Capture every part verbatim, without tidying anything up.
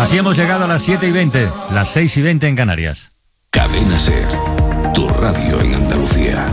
Así hemos llegado a las siete y veinte, las seis y veinte en Canarias. Cadena SER, tu radio en Andalucía.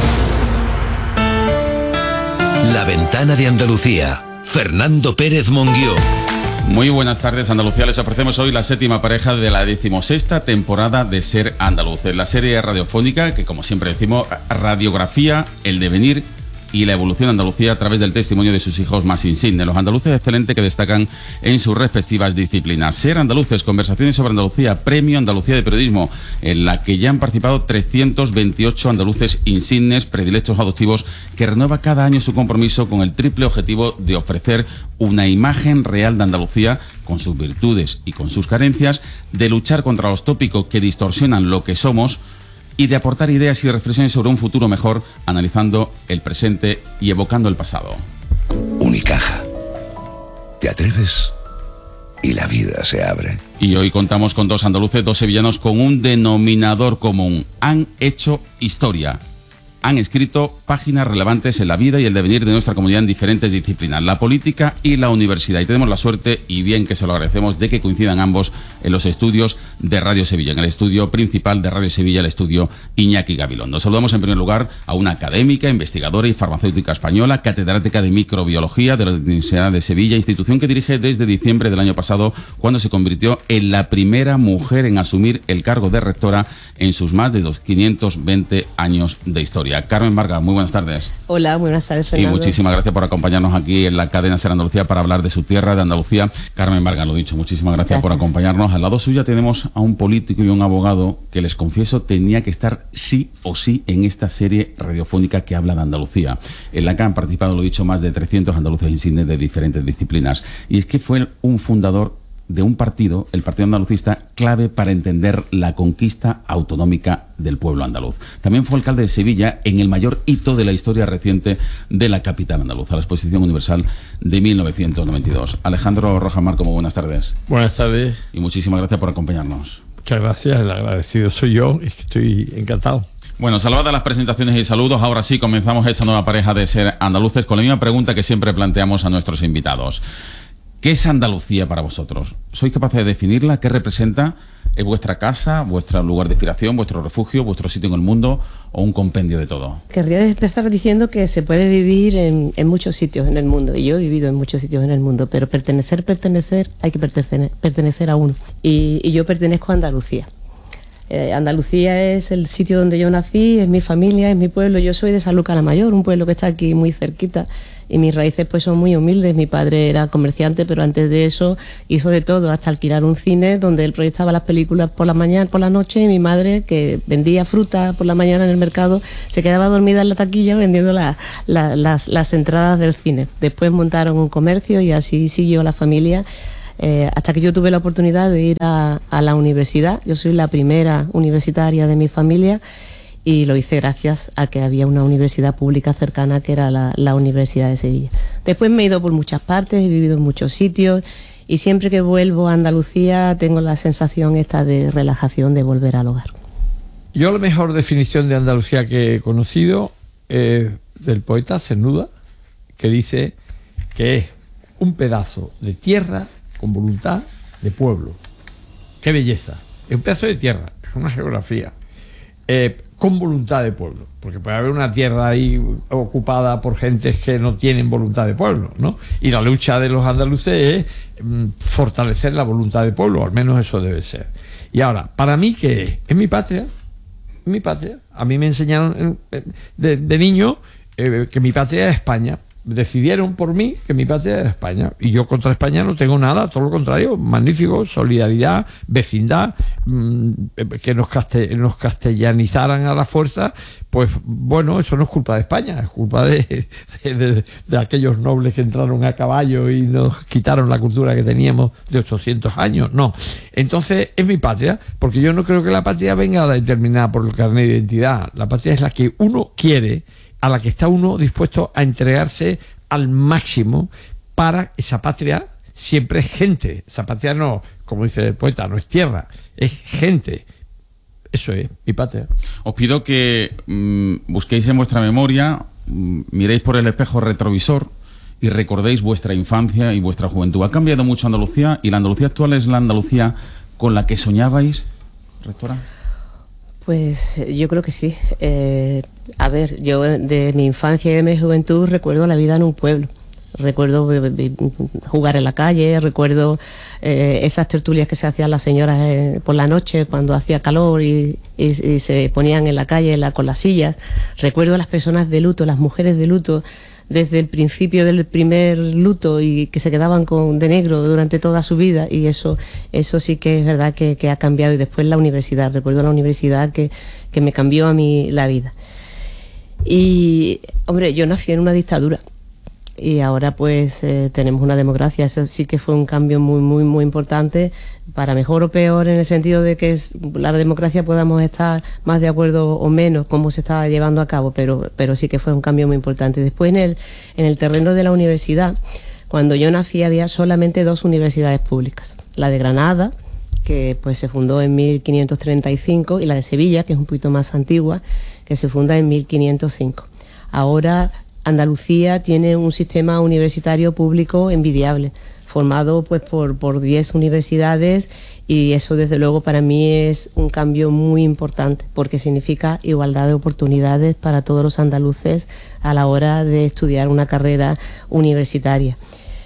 La ventana de Andalucía. Fernando Pérez Monguió. Muy buenas tardes, Andalucía. Les ofrecemos hoy la séptima pareja de la decimosexta temporada de Ser Andaluz, la serie radiofónica que, como siempre decimos, radiografía el devenir y la evolución de Andalucía a través del testimonio de sus hijos más insignes, los andaluces excelentes que destacan en sus respectivas disciplinas. Ser Andaluces, conversaciones sobre Andalucía, Premio Andalucía de Periodismo, en la que ya han participado trescientos veintiocho andaluces insignes, predilectos adoptivos, que renueva cada año su compromiso con el triple objetivo de ofrecer una imagen real de Andalucía, con sus virtudes y con sus carencias, de luchar contra los tópicos que distorsionan lo que somos, y de aportar ideas y reflexiones sobre un futuro mejor, analizando el presente y evocando el pasado. Unicaja. ¿Te atreves? Y la vida se abre. Y hoy contamos con dos andaluces, dos sevillanos con un denominador común. Han hecho historia. Han escrito páginas relevantes en la vida y el devenir de nuestra comunidad en diferentes disciplinas, la política y la universidad. Y tenemos la suerte, y bien que se lo agradecemos, de que coincidan ambos en los estudios de Radio Sevilla, en el estudio principal de Radio Sevilla, el estudio Iñaki Gabilondo. Saludamos en primer lugar a una académica, investigadora y farmacéutica española, catedrática de microbiología de la Universidad de Sevilla, institución que dirige desde diciembre del año pasado, cuando se convirtió en la primera mujer en asumir el cargo de rectora en sus más de quinientos veinte años de historia. Carmen Vargas, muy buenas tardes. Hola, buenas tardes, Fernando. Y muchísimas gracias por acompañarnos aquí en la cadena Ser Andalucía para hablar de su tierra, de Andalucía. Carmen Vargas, lo dicho, muchísimas gracias, gracias por acompañarnos. Al lado suya tenemos a un político y un abogado que, les confieso, tenía que estar sí o sí en esta serie radiofónica que habla de Andalucía, en la que han participado, lo dicho, más de trescientos andaluces insignes de diferentes disciplinas. Y es que fue un fundador de un partido, el Partido Andalucista, clave para entender la conquista autonómica del pueblo andaluz. También fue alcalde de Sevilla en el mayor hito de la historia reciente de la capital andaluza, la Exposición Universal de mil novecientos noventa y dos. Alejandro Rojas Marco, muy buenas tardes. Buenas tardes. Y muchísimas gracias por acompañarnos. Muchas gracias, el agradecido soy yo, es que estoy encantado. Bueno, salvadas las presentaciones y saludos, ahora sí comenzamos esta nueva pareja de Ser Andaluces con la misma pregunta que siempre planteamos a nuestros invitados. ¿Qué es Andalucía para vosotros? ¿Sois capaces de definirla? ¿Qué representa? ¿Es vuestra casa, vuestro lugar de inspiración, vuestro refugio, vuestro sitio en el mundo o un compendio de todo? Querría empezar diciendo que se puede vivir en, en muchos sitios en el mundo, y yo he vivido en muchos sitios en el mundo, pero pertenecer, pertenecer, hay que pertenecer, pertenecer a uno. Y, y yo pertenezco a Andalucía. Eh, Andalucía es el sitio donde yo nací, es mi familia, es mi pueblo. Yo soy de Sanlúcar la Mayor, un pueblo que está aquí muy cerquita. Y mis raíces pues son muy humildes. Mi padre era comerciante, pero antes de eso hizo de todo, hasta alquilar un cine donde él proyectaba las películas por la mañana, por la noche, y mi madre, que vendía fruta por la mañana en el mercado, se quedaba dormida en la taquilla vendiendo la, la, las, las entradas del cine. Después montaron un comercio y así siguió la familia, eh, hasta que yo tuve la oportunidad de ir a, a la universidad. Yo soy la primera universitaria de mi familia, y lo hice gracias a que había una universidad pública cercana, que era la, la Universidad de Sevilla. Después me he ido por muchas partes, he vivido en muchos sitios, y siempre que vuelvo a Andalucía tengo la sensación esta de relajación, de volver al hogar. Yo la mejor definición de Andalucía que he conocido es del poeta Cernuda, que dice que es un pedazo de tierra con voluntad de pueblo. ¡Qué belleza! Es un pedazo de tierra, es una geografía. Eh, con voluntad de pueblo, porque puede haber una tierra ahí ocupada por gentes que no tienen voluntad de pueblo, ¿no? Y la lucha de los andaluces es mm, fortalecer la voluntad de pueblo, al menos eso debe ser. Y ahora, para mí, ¿qué es? Es mi patria, es mi patria. A mí me enseñaron de, de niño eh, que mi patria es España. Decidieron por mí que mi patria era España, y yo contra España no tengo nada, todo lo contrario, magnífico, solidaridad, vecindad, mmm, que nos, caste, nos castellanizaran a la fuerza, pues bueno, eso no es culpa de España, es culpa de, de, de, de aquellos nobles que entraron a caballo y nos quitaron la cultura que teníamos de ochocientos años, no. Entonces es mi patria, porque yo no creo que la patria venga determinada por el carnet de identidad. La patria es la que uno quiere, a la que está uno dispuesto a entregarse al máximo para esa patria. Siempre es gente, esa patria no, como dice el poeta, no es tierra, es gente. Eso es mi patria. Os pido que mmm, busquéis en vuestra memoria, mmm, miréis por el espejo retrovisor y recordéis vuestra infancia y vuestra juventud. ¿Ha cambiado mucho Andalucía y la Andalucía actual es la Andalucía con la que soñabais, rectora? Pues yo creo que sí. Eh, a ver, yo de mi infancia y de mi juventud recuerdo la vida en un pueblo. Recuerdo jugar en la calle, recuerdo eh, esas tertulias que se hacían las señoras eh, por la noche cuando hacía calor y, y, y se ponían en la calle la, con las sillas. Recuerdo las personas de luto, las mujeres de luto, desde el principio del primer luto y que se quedaban con, de negro durante toda su vida, y eso eso sí que es verdad que, que ha cambiado. Y después la universidad, recuerdo la universidad que, que me cambió a mí la vida. Y, hombre, yo nací en una dictadura y ahora pues eh, tenemos una democracia. Eso sí que fue un cambio muy, muy, muy importante, para mejor o peor, en el sentido de que es, la democracia podamos estar más de acuerdo o menos cómo se está llevando a cabo, pero, pero sí que fue un cambio muy importante. Después en el, en el terreno de la universidad, cuando yo nací había solamente dos universidades públicas, la de Granada, que pues se fundó en mil quinientos treinta y cinco, y la de Sevilla, que es un poquito más antigua, que se funda en mil quinientos cinco. Ahora Andalucía tiene un sistema universitario público envidiable, formado pues por, por diez universidades, y eso desde luego para mí es un cambio muy importante, porque significa igualdad de oportunidades para todos los andaluces a la hora de estudiar una carrera universitaria.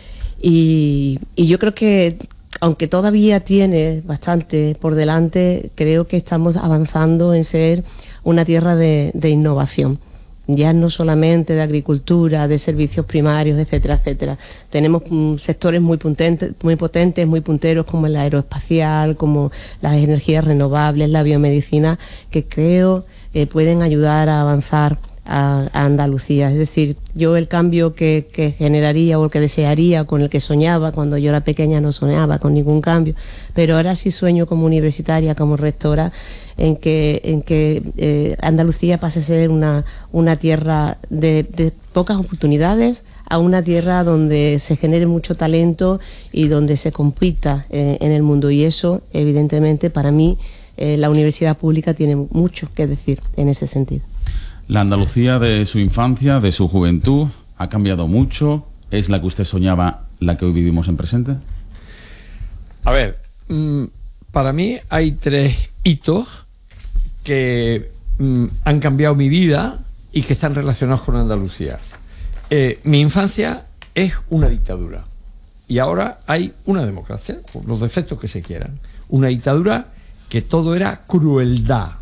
Y, y yo creo que, aunque todavía tiene bastante por delante, creo que estamos avanzando en ser una tierra de, de innovación. Ya no solamente de agricultura, de servicios primarios, etcétera, etcétera. Tenemos um, sectores muy potentes, muy potentes, muy punteros, como el aeroespacial, como las energías renovables, la biomedicina, que creo eh, pueden ayudar a avanzar a, a Andalucía. Es decir, yo el cambio que, que generaría o el que desearía, con el que soñaba cuando yo era pequeña, no soñaba con ningún cambio, pero ahora sí sueño como universitaria, como rectora, en que, en que eh, Andalucía pase a ser una, una tierra de, de pocas oportunidades a una tierra donde se genere mucho talento y donde se compita eh, en el mundo. Y eso, evidentemente, para mí, eh, la universidad pública tiene mucho que decir en ese sentido. La Andalucía de su infancia, de su juventud, ha cambiado mucho. ¿Es la que usted soñaba la que hoy vivimos en presente? A ver, mmm, para mí hay tres hitos que mmm, han cambiado mi vida y que están relacionados con Andalucía. Eh, mi infancia es una dictadura y ahora hay una democracia, con los defectos que se quieran. Una dictadura que todo era crueldad,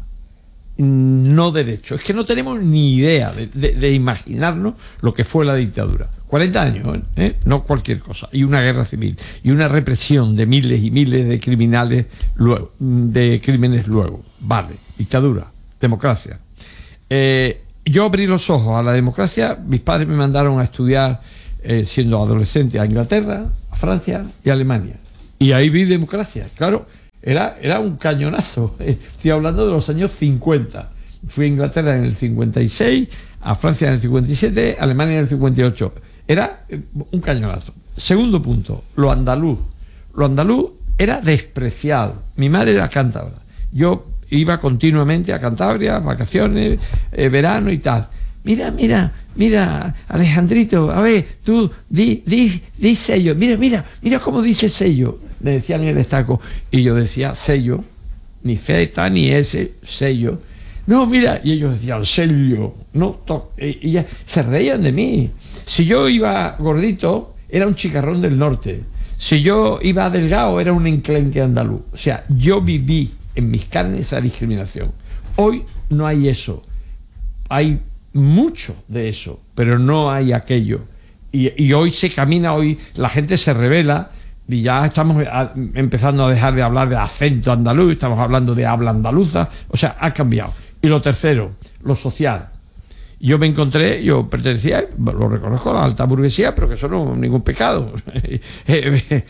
no derecho. Es que no tenemos ni idea de, de, de imaginarnos lo que fue la dictadura. cuarenta años, ¿eh? No cualquier cosa. Y una guerra civil. Y una represión de miles y miles de criminales luego, de crímenes luego. Vale, dictadura, democracia. Eh, yo abrí los ojos a la democracia. Mis padres me mandaron a estudiar, eh, siendo adolescente, a Inglaterra, a Francia y a Alemania. Y ahí vi democracia, claro. Era, era un cañonazo. Estoy hablando de los años cincuenta. Fui a Inglaterra en el cincuenta y seis, a Francia en el cincuenta y siete, a Alemania en el cincuenta y ocho. Era un cañonazo. Segundo punto, lo andaluz. Lo andaluz era despreciado. Mi madre era cántabra. Yo iba continuamente a Cantabria, vacaciones, eh, verano y tal. Mira, mira, mira, Alejandrito, a ver, tú, di, di, di sello. Mira, mira, mira cómo dice sello. Le decían en el estaco. Y yo decía sello, ni Z, ni S, sello. No, mira, y ellos decían sello. No, to y, y ya se reían de mí. Si yo iba gordito, era un chicarrón del norte. Si yo iba delgado, era un enclenque andaluz. O sea, yo viví en mis carnes esa discriminación. Hoy no hay eso. Hay mucho de eso, pero no hay aquello. Y, y hoy se camina, hoy la gente se revela y ya estamos a, empezando a dejar de hablar de acento andaluz, estamos hablando de habla andaluza. O sea, ha cambiado. Y lo tercero, lo social. Yo me encontré, yo pertenecía, lo reconozco, a la alta burguesía, pero que eso no es ningún pecado. eh, eh,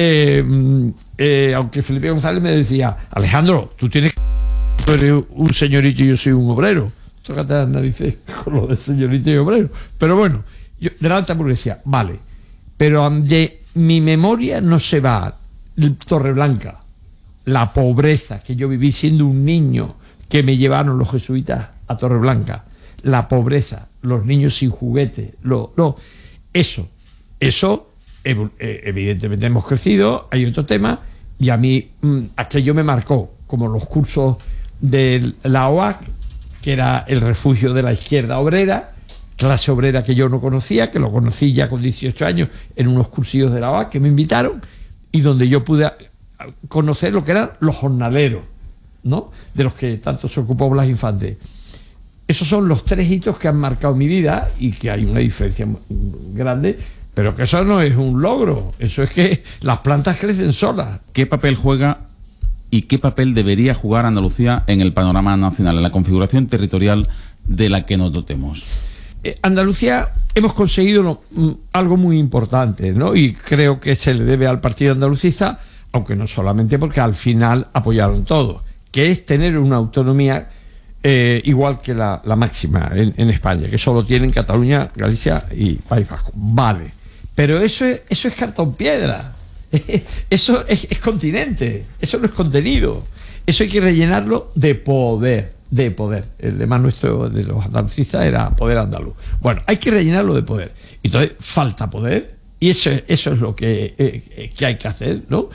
eh, eh, aunque Felipe González me decía, Alejandro, tú tienes que... Tú eres un señorito y yo soy un obrero. Tócate las narices con lo de señorito y obrero. Pero bueno, yo, de la alta burguesía, vale. Pero de mi memoria no se va Torreblanca, la pobreza que yo viví siendo un niño, que me llevaron los jesuitas a Torreblanca, la pobreza, los niños sin juguete, lo, lo, eso, Eso, evidentemente hemos crecido, hay otro tema, y a mí aquello me marcó, como los cursos de la O A C, que era el refugio de la izquierda obrera, clase obrera que yo no conocía, que lo conocí ya con dieciocho años en unos cursillos de la O A C que me invitaron, y donde yo pude conocer lo que eran los jornaleros, ¿no?, de los que tanto se ocupó Blas Infante. Esos son los tres hitos que han marcado mi vida, y que hay una diferencia grande, pero que eso no es un logro, eso es que las plantas crecen solas. ¿Qué papel juega y qué papel debería jugar Andalucía en el panorama nacional, en la configuración territorial de la que nos dotemos? Eh, Andalucía hemos conseguido lo, mm, algo muy importante, ¿no? Y creo que se le debe al Partido Andalucista, aunque no solamente porque al final apoyaron todo, que es tener una autonomía eh, igual que la, la máxima en, en España, que solo tienen Cataluña, Galicia y País Vasco. Vale, pero eso es, eso es cartón piedra. Eso es, es continente, eso no es contenido. Eso hay que rellenarlo de poder, de poder. El lema nuestro de los andalucistas era poder andaluz. Bueno, hay que rellenarlo de poder. Entonces falta poder, y eso, eso es lo que, eh, que hay que hacer, ¿no?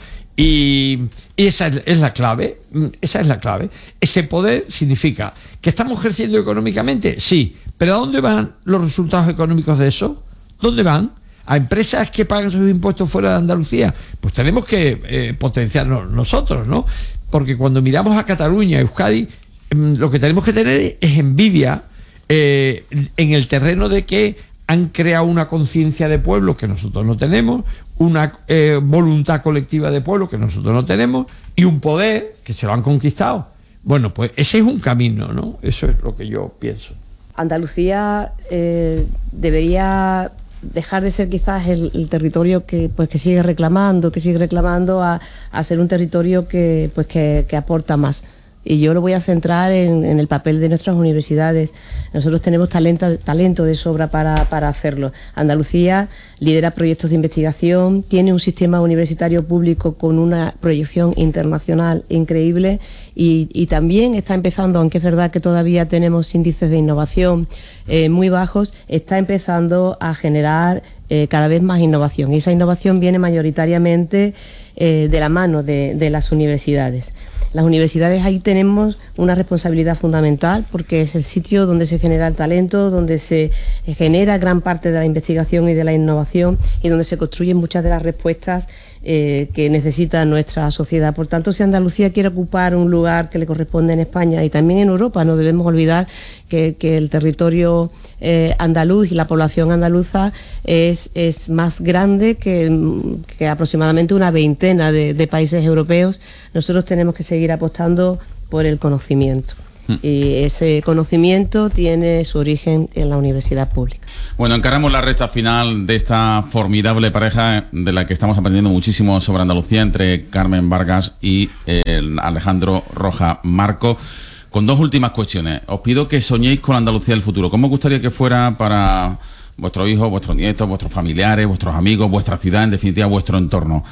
Y, y esa es, es la clave, esa es la clave. Ese poder significa que estamos creciendo económicamente, sí, pero ¿a dónde van los resultados económicos de eso? ¿Dónde van? ¿A empresas que pagan sus impuestos fuera de Andalucía? Pues tenemos que eh, potenciarnos nosotros, ¿no? Porque cuando miramos a Cataluña, Euskadi, eh, lo que tenemos que tener es envidia eh, en el terreno de que han creado una conciencia de pueblo que nosotros no tenemos, una eh, voluntad colectiva de pueblo que nosotros no tenemos, y un poder que se lo han conquistado. Bueno, pues ese es un camino, ¿no? Eso es lo que yo pienso. Andalucía eh, debería dejar de ser quizás el, el territorio que pues que sigue reclamando, que sigue reclamando a, a ser un territorio que pues que, que aporta más. Y yo lo voy a centrar en, en el papel de nuestras universidades. Nosotros tenemos talento, talento de sobra para, para hacerlo. Andalucía lidera proyectos de investigación, tiene un sistema universitario público con una proyección internacional increíble, y, y también está empezando, aunque es verdad que todavía tenemos índices de innovación eh, muy bajos, está empezando a generar eh, cada vez más innovación. Y esa innovación viene mayoritariamente eh, de la mano de, de las universidades. Las universidades, ahí tenemos una responsabilidad fundamental, porque es el sitio donde se genera el talento, donde se genera gran parte de la investigación y de la innovación, y donde se construyen muchas de las respuestas eh, que necesita nuestra sociedad. Por tanto, si Andalucía quiere ocupar un lugar que le corresponde en España y también en Europa, no debemos olvidar que, que el territorio eh, andaluz y la población andaluza es, es más grande que, que aproximadamente una veintena de, de países europeos. Nosotros tenemos que seguir apostando por el conocimiento. Y ese conocimiento tiene su origen en la universidad pública. Bueno, encaramos la recta final de esta formidable pareja de la que estamos aprendiendo muchísimo sobre Andalucía, entre Carmen Vargas y eh, Alejandro Roja Marco, con dos últimas cuestiones. Os pido que soñéis con Andalucía del futuro. ¿Cómo os gustaría que fuera para vuestros hijos, vuestros nietos, vuestros familiares, vuestros amigos, vuestra ciudad, en definitiva vuestro entorno?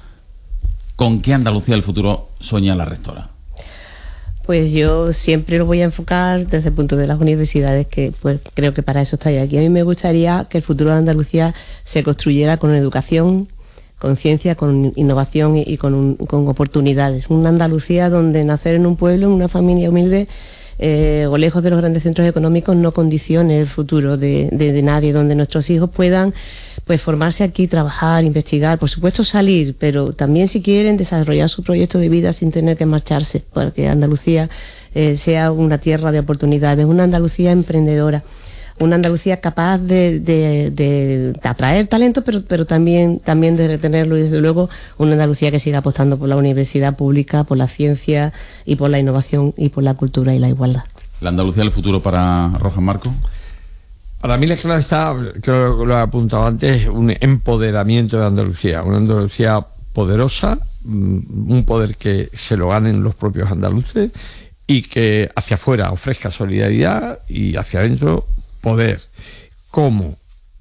¿Con qué Andalucía del futuro sueña la rectora? Pues yo siempre lo voy a enfocar desde el punto de las universidades, que pues creo que para eso estáis aquí. A mí me gustaría que el futuro de Andalucía se construyera con educación, con ciencia, con innovación y, y con, un, con oportunidades. Una Andalucía donde nacer en un pueblo, en una familia humilde, eh, o lejos de los grandes centros económicos, no condicione el futuro de, de, de nadie, donde nuestros hijos puedan pues formarse aquí, trabajar, investigar, por supuesto salir, pero también, si quieren, desarrollar su proyecto de vida sin tener que marcharse, para que Andalucía eh, sea una tierra de oportunidades, una Andalucía emprendedora, una Andalucía capaz de, de, de, de atraer talento, pero, pero también, también de retenerlo, y desde luego una Andalucía que siga apostando por la universidad pública, por la ciencia y por la innovación y por la cultura y la igualdad. ¿La Andalucía del futuro para Roja Marco? Para mí la clave está, creo que lo he apuntado antes, un empoderamiento de Andalucía, una Andalucía poderosa, un poder que se lo ganen los propios andaluces, y que hacia afuera ofrezca solidaridad y hacia adentro poder. ¿Cómo?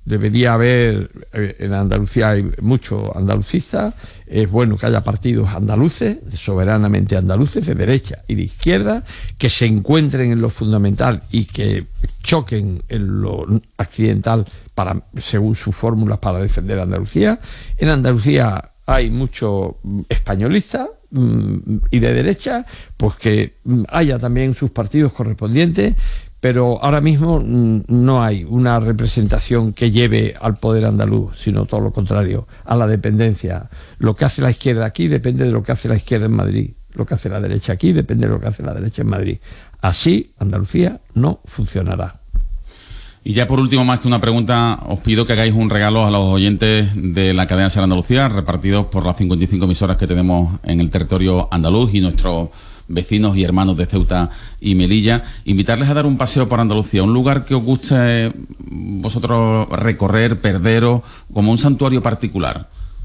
debería haber, eh, en Andalucía hay muchos andalucistas, es bueno que haya partidos andaluces, soberanamente andaluces, de derecha y de izquierda, que se encuentren en lo fundamental y que choquen en lo accidental para, según sus fórmulas, para defender a Andalucía. En Andalucía hay muchos españolistas y de derecha, pues que haya también sus partidos correspondientes, pero ahora mismo no hay una representación que lleve al poder andaluz, sino todo lo contrario, a la dependencia. Lo que hace la izquierda aquí depende de lo que hace la izquierda en Madrid, lo que hace la derecha aquí depende de lo que hace la derecha en Madrid. Así Andalucía no funcionará. Y ya por último, más que una pregunta, os pido que hagáis un regalo a los oyentes de la cadena SER Andalucía, repartidos por las cincuenta y cinco emisoras que tenemos en el territorio andaluz y nuestros vecinos y hermanos de Ceuta y Melilla. Invitarles a dar un paseo por Andalucía, un lugar que os guste vosotros recorrer, perderos, como un santuario particular.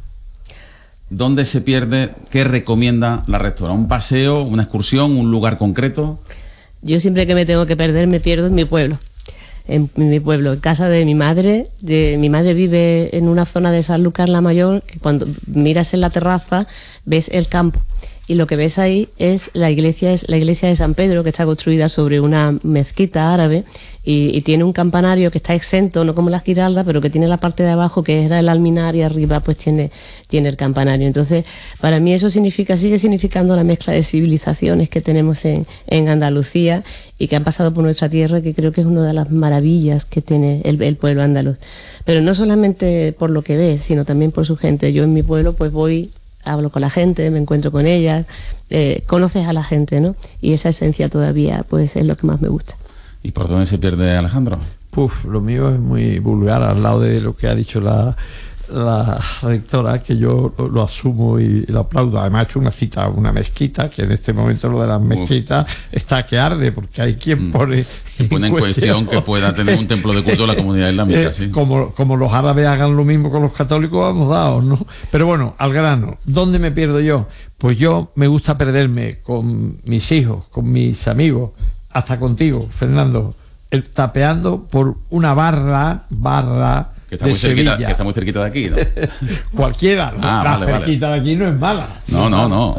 ¿Dónde se pierde? ¿Qué recomienda la rectora? ¿Un paseo, una excursión, un lugar concreto? Yo siempre que me tengo que perder me pierdo en mi pueblo. En mi pueblo, en casa de mi madre. De, mi madre vive en una zona de Sanlúcar la Mayor, que cuando miras en la terraza ves el campo. Y lo que ves ahí es la iglesia, es la iglesia de San Pedro, que está construida sobre una mezquita árabe y, y tiene un campanario que está exento, no como la Giralda, pero que tiene la parte de abajo que era el alminar y arriba pues tiene, tiene el campanario. Entonces, para mí eso significa, sigue significando la mezcla de civilizaciones que tenemos en, en Andalucía y que han pasado por nuestra tierra, que creo que es una de las maravillas que tiene el, el pueblo andaluz. Pero no solamente por lo que ves, sino también por su gente. Yo en mi pueblo pues voy, hablo con la gente, me encuentro con ellas, eh, conoces a la gente, ¿no? Y esa esencia todavía pues es lo que más me gusta. ¿Y por dónde se pierde Alejandro? Puf, lo mío es muy vulgar al lado de lo que ha dicho la, la rectora, que yo lo, lo asumo y lo aplaudo. Además ha hecho una cita a una mezquita, que en este momento lo de las mezquitas está que arde, porque hay quien pone, que pone en cuestión que pueda tener un templo de culto de la comunidad islámica. Eh, sí. como, como los árabes hagan lo mismo con los católicos, vamos dados, ¿no? Pero bueno, al grano, ¿dónde me pierdo yo? Pues yo me gusta perderme con mis hijos, con mis amigos, hasta contigo, Fernando, el, tapeando por una barra, barra que está, de muy cerquita, Sevilla. que está muy cerquita de aquí, ¿no? Cualquiera, ah, la vale, cerquita vale. de aquí no es mala. No, no, no.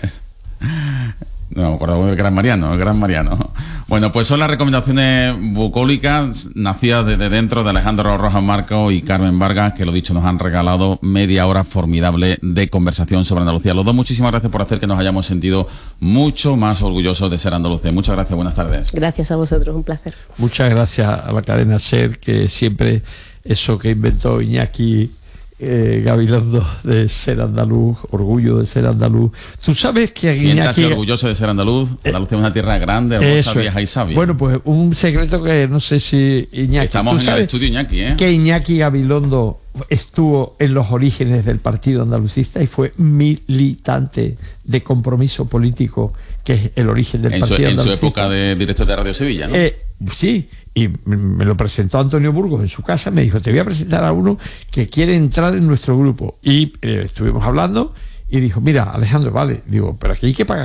No, me acuerdo del Gran Mariano, el Gran Mariano. Bueno, pues son las recomendaciones bucólicas nacidas desde dentro de Alejandro Rojas Marco y Carmen Vargas, que lo dicho, nos han regalado media hora formidable de conversación sobre Andalucía. Los dos, muchísimas gracias por hacer que nos hayamos sentido mucho más orgullosos de ser andaluces. Muchas gracias, buenas tardes. Gracias a vosotros, un placer. Muchas gracias a la cadena SER, que siempre eso que inventó Iñaki Eh, Gabilondo, de ser andaluz, orgullo de ser andaluz. Tú sabes que aquí Siéntase orgulloso de ser andaluz. Andalucía es una tierra grande, hermosa, vieja y sabia. Bueno, pues un secreto que no sé si Iñaki. Estamos en el estudio Iñaki, ¿eh? Que Iñaki Gabilondo estuvo en los orígenes del partido andalucista y fue militante de Compromiso Político, que es el origen del en partido su, en andalucista. En su época de director de Radio Sevilla, ¿no? Eh, sí. Y me lo presentó Antonio Burgos en su casa, me dijo, te voy a presentar a uno que quiere entrar en nuestro grupo. Y eh, estuvimos hablando y dijo, mira, Alejandro, vale, digo, pero aquí hay que pagar